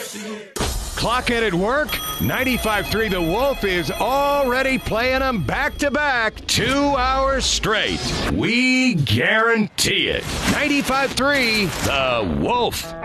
Clock in at work? 95.3 The Wolf is already playing them back-to-back 2 hours straight. We guarantee it. 95.3 The Wolf.